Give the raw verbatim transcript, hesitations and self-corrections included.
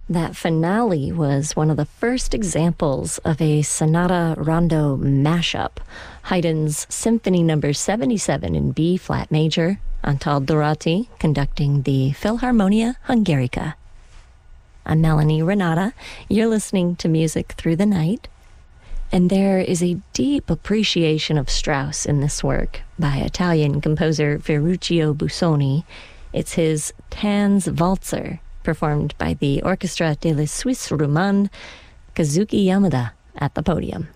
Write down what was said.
That finale was one of the first examples of a sonata rondo mashup. Haydn's Symphony Number seventy-seven in B flat major, Antal Dorati conducting the Philharmonia Hungarica. I'm Melanie Renata. You're listening to Music Through the Night. And there is a deep appreciation of Strauss in this work by Italian composer Ferruccio Busoni. It's his Tanz Walzer, performed by the Orchestra de la Suisse Romande, Kazuki Yamada at the podium.